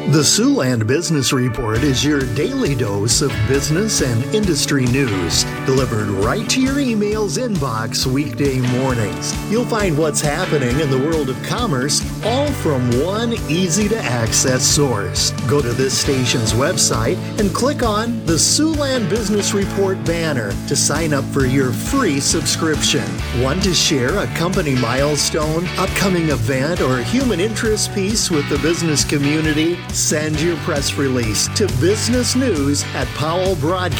The Siouxland Business Report is your daily dose of business and industry news, delivered right to your email's inbox weekday mornings. You'll find what's happening in the world of commerce, all from one easy-to-access source. Go to this station's website and click on the Siouxland Business Report banner to sign up for your free subscription. Want to share a company milestone, upcoming event, or human interest piece with the business community? Send your press release to businessnews@powellbroadcast.com.